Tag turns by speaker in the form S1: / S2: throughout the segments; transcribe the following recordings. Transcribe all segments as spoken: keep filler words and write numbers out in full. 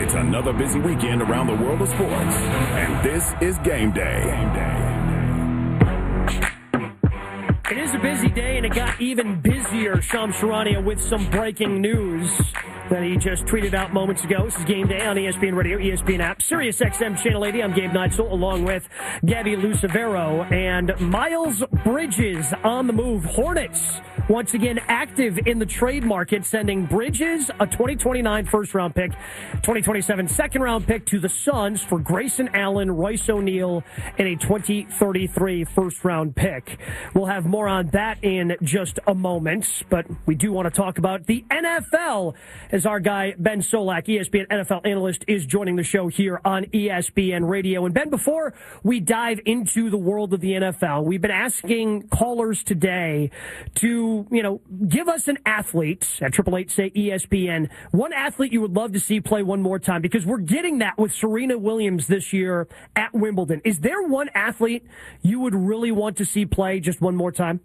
S1: It's another busy weekend around the world of sports, and this is Game Day. Game Day.
S2: It is a busy day, and it got even busier. Shams Charania with some breaking news that he just tweeted out moments ago. This is Game Day on E S P N Radio, E S P N app, Sirius X M Channel eighty. I'm Gabe Neitzel, along with Gabby Lucevero. And Miles Bridges on the move. Hornets once again active in the trade market, sending Bridges a twenty twenty-nine first-round pick, twenty twenty-seven second-round pick to the Suns for Grayson Allen, Royce O'Neal, and a twenty thirty-three first-round pick. We'll have more on that in just a moment, but we do want to talk about the N F L as our guy Ben Solak, E S P N N F L analyst, is joining the show here on E S P N Radio. And Ben, before we dive into the world of the N F L, we've been asking callers today to, you know, give us an athlete at triple eight say E S P N, one athlete you would love to see play one more time, because we're getting that with Serena Williams this year at Wimbledon. Is there one athlete you would really want to see play just one more time?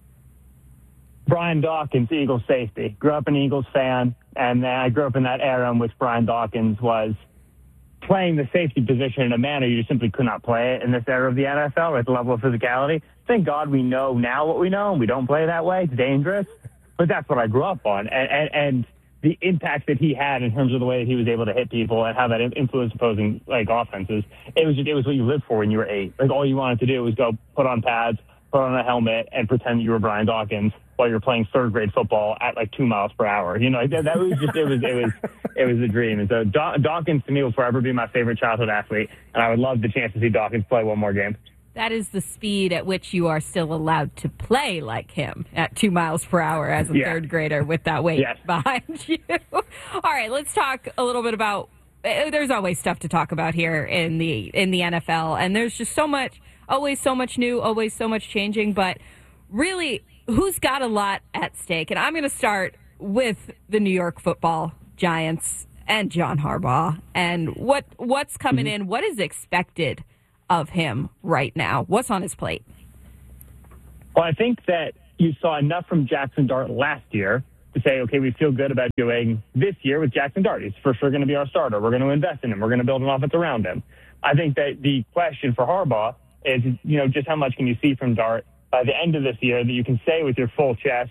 S3: Brian Dawkins, Eagles safety. Grew up an Eagles fan, and I grew up in that era in which Brian Dawkins was playing the safety position in a manner you simply could not play it in this era of the N F L at the level of physicality. Thank God we know now what we know, and we don't play that way. It's dangerous. But that's what I grew up on. And, and, and the impact that he had in terms of the way that he was able to hit people and how that influenced opposing like offenses, it was just, it was what you lived for when you were eight. Like, all you wanted to do was go put on pads, put on a helmet, and pretend that you were Brian Dawkins while you're playing third grade football at like two miles per hour. You know, that, that was just, it was, it was, it was a dream. And so Daw- Dawkins to me will forever be my favorite childhood athlete. And I would love the chance to see Dawkins play one more game.
S4: That is the speed at which you are still allowed to play like him, at two miles per hour as a yeah. third grader with that weight yes. behind you. All right, let's talk a little bit about, there's always stuff to talk about here in the, in the N F L. And there's just so much, always so much new, always so much changing, but really, who's got a lot at stake? And I'm going to start with the New York Football Giants and John Harbaugh, and what what's coming mm-hmm. in, what is expected of him right now? What's on his plate?
S3: Well, I think that you saw enough from Jackson Dart last year to say, okay, we feel good about doing this year with Jackson Dart. He's for sure going to be our starter. We're going to invest in him. We're going to build an offense around him. I think that the question for Harbaugh is, you know, just how much can you see from Dart by the end of this year that you can say with your full chest,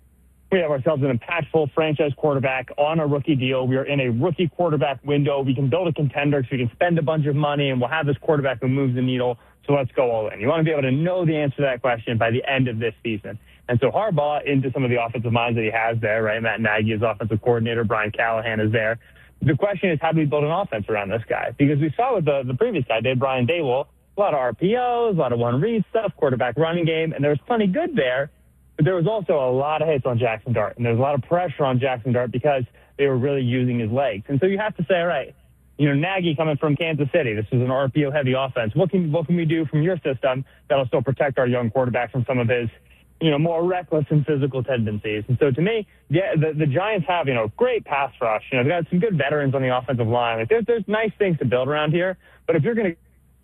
S3: we have ourselves an impactful franchise quarterback on a rookie deal. We are in a rookie quarterback window. We can build a contender so we can spend a bunch of money, and we'll have this quarterback who moves the needle. So let's go all in. You want to be able to know the answer to that question by the end of this season. And so Harbaugh, into some of the offensive minds that he has there, right? Matt Nagy is offensive coordinator. Brian Callahan is there. The question is, how do we build an offense around this guy? Because we saw with the, the previous guy, Dave Brian Daboll, a lot of R P Os, a lot of one-read stuff, quarterback running game, and there was plenty good there. But there was also a lot of hits on Jackson Dart, and there was a lot of pressure on Jackson Dart because they were really using his legs. And so you have to say, all right, you know, Nagy coming from Kansas City, this is an R P O-heavy offense. What can what can we do from your system that'll still protect our young quarterback from some of his, you know, more reckless and physical tendencies? And so to me, yeah, the, the Giants have, you know, great pass rush. You know, they've got some good veterans on the offensive line. Like, there's, there's nice things to build around here. But if you're going to,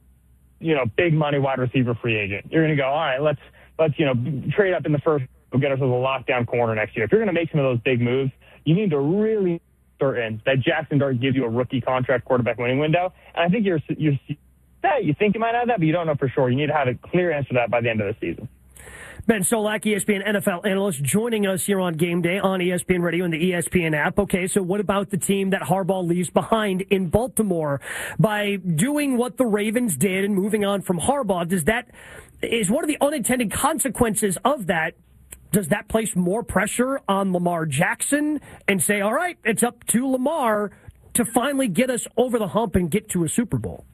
S3: you know, big money wide receiver free agent, you're going to go, all right, let's, let's, you know, trade up in the first, we'll get ourselves a lockdown corner next year. If you're going to make some of those big moves, you need to really certain that Jackson Dart gives you a rookie contract quarterback winning window. And I think you're, you're, that you think you might have that, but you don't know for sure. You need to have a clear answer to that by the end of the season.
S2: Ben Solak, E S P N N F L analyst, joining us here on Game Day on E S P N Radio and the E S P N app. Okay, so what about the team that Harbaugh leaves behind in Baltimore? By doing what the Ravens did and moving on from Harbaugh, does that, is one of the unintended consequences of that, does that place more pressure on Lamar Jackson and say, all right, it's up to Lamar to finally get us over the hump and get to a Super Bowl?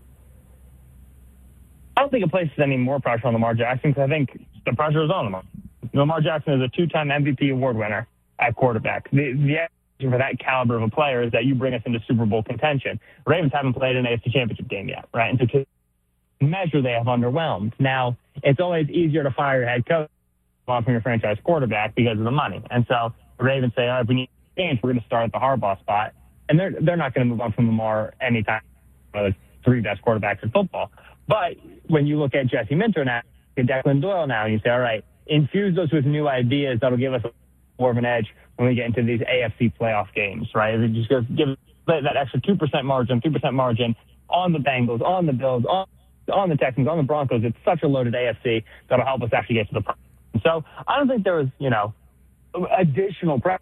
S3: I don't think it places any more pressure on Lamar Jackson because I think the pressure is on Lamar. Lamar Jackson is a two-time M V P award winner at quarterback. The, the expectation for that caliber of a player is that you bring us into Super Bowl contention. Ravens haven't played an A F C Championship game yet, right? And to measure, they have underwhelmed. Now, it's always easier to fire your head coach from your franchise quarterback because of the money. And so the Ravens say, all right, we need to change. We're going to start at the Harbaugh spot. And they're they're not going to move on from Lamar anytime. One of the three best quarterbacks in football. But when you look at Jesse Minter now, at Declan Doyle now, and you say, all right, infuse those with new ideas that'll give us more of an edge when we get into these A F C playoff games, right? It just goes, give that, that extra two percent margin, three percent margin on the Bengals, on the Bills, on, on the Texans, on the Broncos. It's such a loaded A F C that'll help us actually get to the pro. So I don't think there was, you know, additional pressure.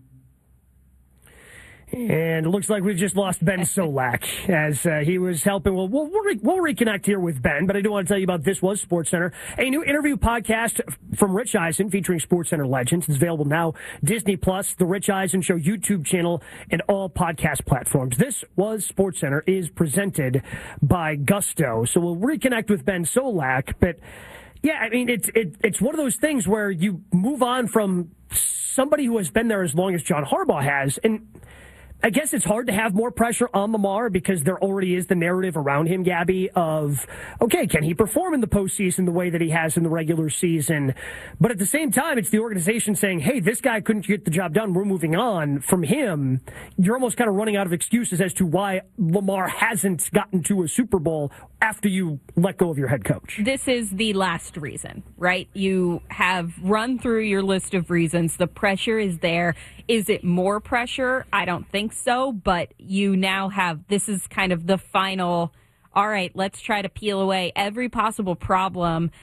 S2: And it looks like we've just lost Ben Solak as uh, he was helping. Well, we'll, we'll, re- we'll reconnect here with Ben, but I do want to tell you about This Was SportsCenter, a new interview podcast from Rich Eisen featuring SportsCenter legends. It's available now, Disney Plus, the Rich Eisen Show YouTube channel, and all podcast platforms. This Was SportsCenter is presented by Gusto. So we'll reconnect with Ben Solak, but yeah, I mean, it's it, it's one of those things where you move on from somebody who has been there as long as John Harbaugh has, and I guess it's hard to have more pressure on Lamar because there already is the narrative around him, Gabby, of, okay, can he perform in the postseason the way that he has in the regular season? But at the same time, it's the organization saying, hey, this guy couldn't get the job done. We're moving on from him. You're almost kind of running out of excuses as to why Lamar hasn't gotten to a Super Bowl after you let go of your head coach.
S4: This is the last reason, right? You have run through your list of reasons. The pressure is there. Is it more pressure? I don't think so, but you now have, this is kind of the final, all right, let's try to peel away every possible problem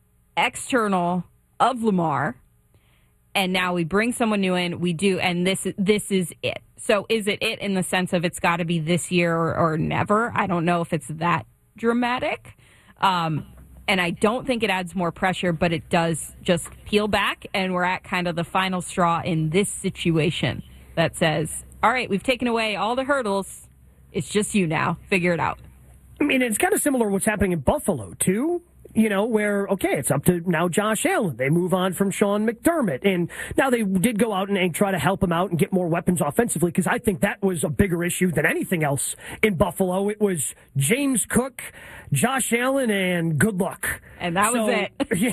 S4: external of Lamar, and now we bring someone new in, we do, and this, this is it. So is it it in the sense of it's got to be this year or, or never? I don't know if it's that dramatic, um, and I don't think it adds more pressure, but it does just peel back, and we're at kind of the final straw in this situation that says, all right, we've taken away all the hurdles. It's just you now. Figure it out.
S2: I mean, it's kind of similar to what's happening in Buffalo, too. You know, where, okay, it's up to now Josh Allen. They move on from Sean McDermott. And now they did go out and, and try to help him out and get more weapons offensively, because I think that was a bigger issue than anything else in Buffalo. It was James Cook, Josh Allen, and good luck.
S4: And that
S2: so,
S4: was it.
S2: yeah,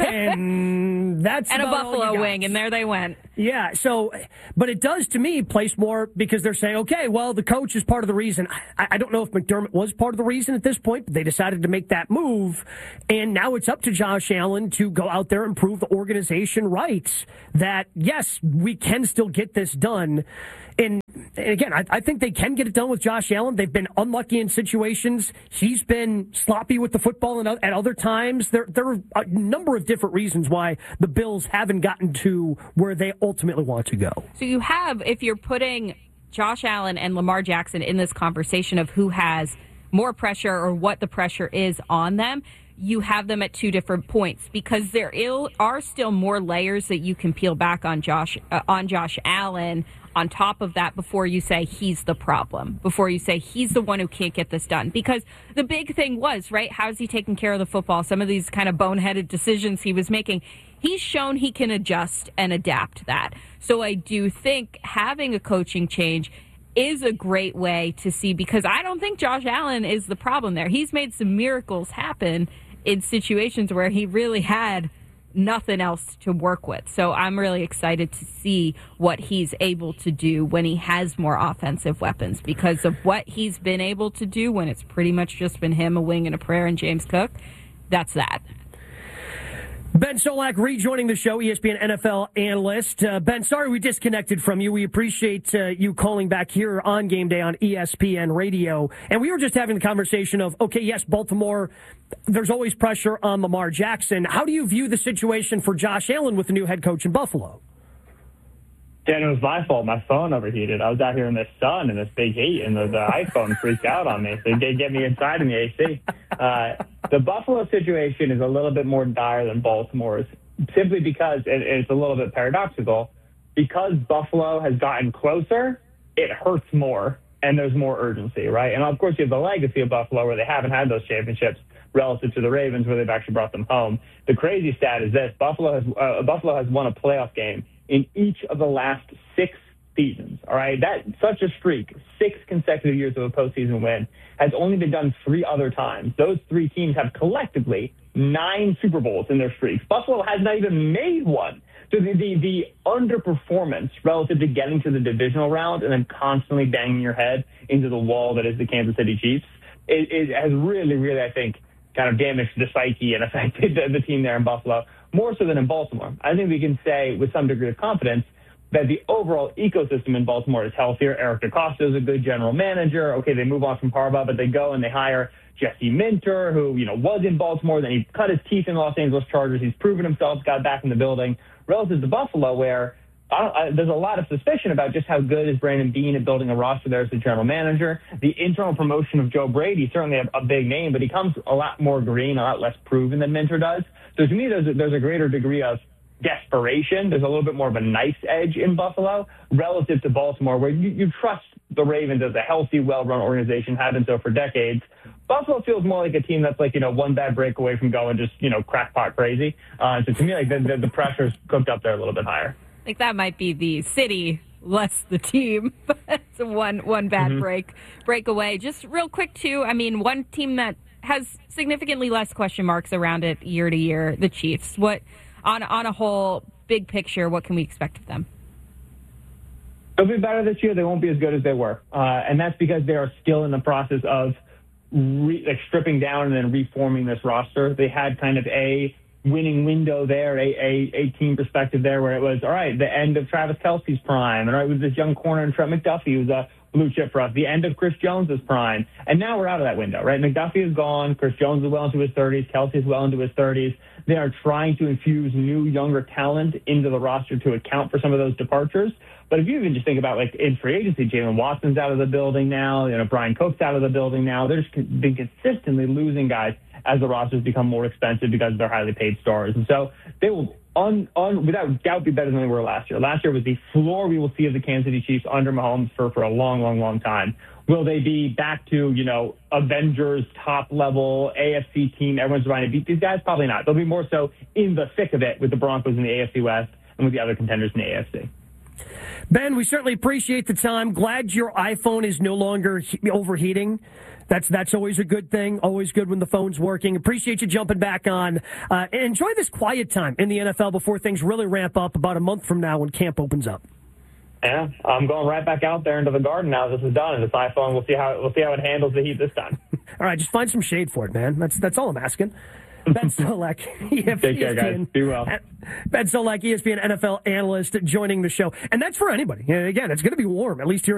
S2: and that's
S4: and a Buffalo wing, and there they went.
S2: Yeah, so, but it does, to me, place more, because they're saying, okay, well, the coach is part of the reason. I, I don't know if McDermott was part of the reason at this point, but they decided to make that move, and now it's up to Josh Allen to go out there and prove the organization right that, yes, we can still get this done. And, and again, I, I think they can get it done with Josh Allen. They've been unlucky in situations. He's been sloppy with the football and at other times. There, there are a number of different reasons why the Bills haven't gotten to where they ultimately want to go.
S4: So you have, if you're putting Josh Allen and Lamar Jackson in this conversation of who has more pressure or what the pressure is on them, you have them at two different points, because there are still more layers that you can peel back on Josh uh, on Josh Allen on top of that before you say he's the problem, before you say he's the one who can't get this done. Because the big thing was, right, how's he taking care of the football? Some of these kind of boneheaded decisions he was making, he's shown he can adjust and adapt that. So I do think having a coaching change is a great way to see, because I don't think Josh Allen is the problem there. He's made some miracles happen in situations where he really had nothing else to work with. So I'm really excited to see what he's able to do when he has more offensive weapons, because of what he's been able to do when it's pretty much just been him, a wing, and a prayer, and James Cook. That's that.
S2: Ben Solak rejoining the show, E S P N N F L analyst. Uh, Ben, sorry we disconnected from you. We appreciate uh, you calling back here on Game Day on E S P N Radio. And we were just having the conversation of, okay, yes, Baltimore, there's always pressure on Lamar Jackson. How do you view the situation for Josh Allen with the new head coach in Buffalo?
S3: Yeah, it was my fault. My phone overheated. I was out here in the sun in this big heat, and the, the iPhone freaked out on me. So they get me inside in the A C. Uh, the Buffalo situation is a little bit more dire than Baltimore's, simply because, and it's a little bit paradoxical, because Buffalo has gotten closer, it hurts more, and there's more urgency, right? And, of course, you have the legacy of Buffalo where they haven't had those championships relative to the Ravens where they've actually brought them home. The crazy stat is this. Buffalo has, uh, Buffalo has won a playoff game in each of the last six seasons, all right? That such a streak, six consecutive years of a postseason win, has only been done three other times. Those three teams have collectively nine Super Bowls in their streaks. Buffalo has not even made one. So the, the, the underperformance relative to getting to the divisional round and then constantly banging your head into the wall that is the Kansas City Chiefs, it, it has really, really, I think, kind of damaged the psyche and affected the, the team there in Buffalo, more so than in Baltimore. I think we can say with some degree of confidence that the overall ecosystem in Baltimore is healthier. Eric DeCosta is a good general manager. Okay, they move on from Harbaugh, but they go and they hire Jesse Minter, who, you know, was in Baltimore. Then he cut his teeth in Los Angeles Chargers. He's proven himself, got back in the building. Relative to Buffalo, where I don't, I, there's a lot of suspicion about just how good is Brandon Beane at building a roster there as the general manager. The internal promotion of Joe Brady, certainly a, a big name, but he comes a lot more green, a lot less proven than Minter does. So to me, there's a, there's a greater degree of desperation. There's a little bit more of a nice edge in Buffalo relative to Baltimore, where you, you trust the Ravens as a healthy, well-run organization, have been so for decades. Buffalo feels more like a team that's like, you know, one bad break away from going just, you know, crackpot crazy. Uh, so to me, like the, the, the pressure's cooked up there a little bit higher.
S4: I think that might be the city less the team. It's a one one bad mm-hmm. break break away. Just real quick too. I mean, one team that has significantly less question marks around it year to year, the Chiefs. What on on a whole big picture, what can we expect of them?
S3: They'll be better this year. They won't be as good as they were, uh, and that's because they are still in the process of re- like stripping down and then reforming this roster. They had kind of a winning window there, a, a, a team perspective there where it was, all right, the end of Travis Kelce's prime, and all right, with this young corner and Trent McDuffie, who's a blue chip for us, the end of Chris Jones's prime. And now we're out of that window, right? McDuffie is gone. Chris Jones is well into his thirties. Kelce is well into his thirties. They are trying to infuse new, younger talent into the roster to account for some of those departures. But if you even just think about, like, in free agency, Jalen Watson's out of the building now. You know, Brian Cook's out of the building now. They're just been consistently losing guys as the rosters become more expensive because they're highly paid stars. And so they will, un, un, without doubt, be better than they were last year. Last year was the floor we will see of the Kansas City Chiefs under Mahomes for, for a long, long, long time. Will they be back to, you know, Avengers top-level A F C team? Everyone's trying to beat these guys? Probably not. They'll be more so in the thick of it with the Broncos in the A F C West and with the other contenders in the A F C.
S2: Ben, we certainly appreciate the time. Glad your iPhone is no longer he- overheating. That's that's always a good thing. Always good when the phone's working. Appreciate you jumping back on. Uh, enjoy this quiet time in the N F L before things really ramp up about a month from now when camp opens up.
S3: Yeah, I'm going right back out there into the garden now. This is done, and this iPhone, we'll see how we'll see how it handles the heat this time.
S2: All right, just find some shade for it, man. That's that's all I'm asking. Ben Solak, E S P N.
S3: Take care, guys. Be well.
S2: Ben Solak, E S P N N F L analyst, joining the show. And that's for anybody. And again, it's going to be warm, at least here